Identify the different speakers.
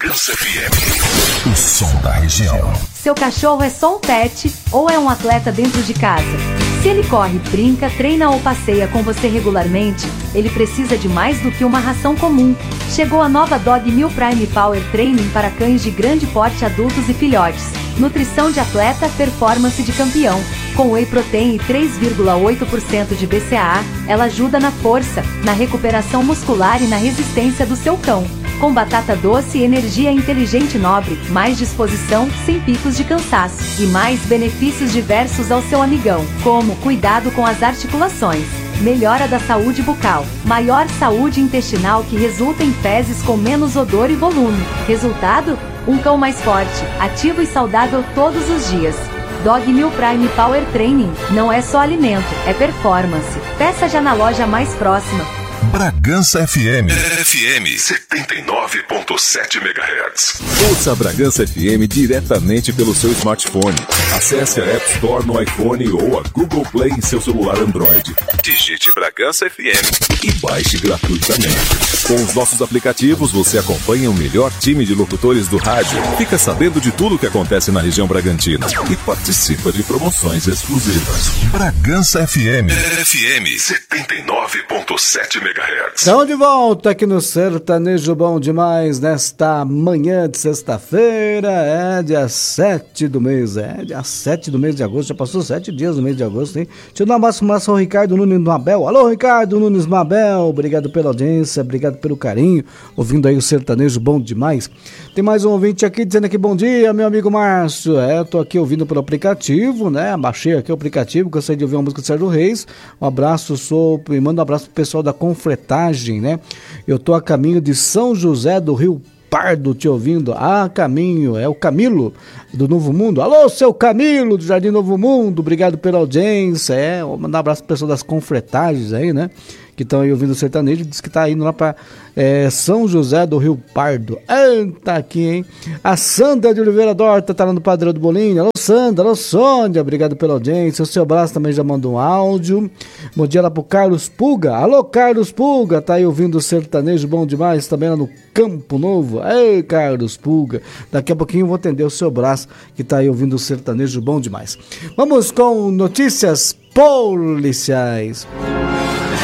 Speaker 1: Bragança FM, o som da região.
Speaker 2: Seu cachorro é só um pet ou é um atleta dentro de casa? Se ele corre, brinca, treina ou passeia com você regularmente, ele precisa de mais do que uma ração comum. Chegou a nova Dog Meal Prime Power Training para cães de grande porte, adultos e filhotes. Nutrição de atleta, performance de campeão. Com whey protein e 3,8% de BCAA, ela ajuda na força, na recuperação muscular e na resistência do seu cão. Com batata doce e energia inteligente nobre, mais disposição, sem picos de cansaço. E mais benefícios diversos ao seu amigão, como cuidado com as articulações, melhora da saúde bucal, maior saúde intestinal que resulta em fezes com menos odor e volume. Resultado? Um cão mais forte, ativo e saudável todos os dias. Dog Meal Prime Power Training não é só alimento, é performance. Peça já na loja mais próxima.
Speaker 1: Bragança FM. FM 79.7 MHz.
Speaker 3: Ouça a Bragança FM diretamente pelo seu smartphone. Acesse a App Store no iPhone ou a Google Play em seu celular Android. Digite Bragança FM e baixe gratuitamente. Com os nossos aplicativos, você acompanha o melhor time de locutores do rádio, fica sabendo de tudo o que acontece na região bragantina e participa de promoções exclusivas.
Speaker 1: Bragança FM. FM 79.7 MHz.
Speaker 4: Estamos de volta aqui no Sertanejo Bom Demais, nesta manhã de sexta-feira, dia 7 do mês, dia 7 do mês de agosto, já passou 7 dias do mês de agosto, hein? Deixa eu dar um abraço ao Ricardo Nunes Mabel. Alô, Ricardo Nunes Mabel, obrigado pela audiência, obrigado pelo carinho, ouvindo aí o Sertanejo Bom Demais. Tem mais um ouvinte aqui dizendo aqui, bom dia, meu amigo Márcio, eu tô aqui ouvindo pelo aplicativo, né, baixei aqui o aplicativo, gostaria de ouvir uma música do Sérgio Reis, um abraço, e mando um abraço pro pessoal da Confretagem, né, eu tô a caminho de São José do Rio Pardo te ouvindo, caminho, é o Camilo do Novo Mundo, alô, seu Camilo do Jardim Novo Mundo, obrigado pela audiência, vou mandar um abraço pro pessoal das Confretagens aí, né, que estão aí ouvindo o sertanejo, diz que tá indo lá pra São José do Rio Pardo. Tá aqui, hein? A Sandra de Oliveira Dorta tá lá no Padrão do Bolinho. Alô, Sandra, alô, Sônia, obrigado pela audiência. O seu Braço também já mandou um áudio. Bom dia lá pro Carlos Pulga. Alô, Carlos Pulga, tá aí ouvindo o sertanejo Bom Demais, também lá no Campo Novo. Ei, Carlos Pulga. Daqui a pouquinho eu vou atender o seu Braço, que tá aí ouvindo o sertanejo Bom Demais. Vamos com notícias policiais.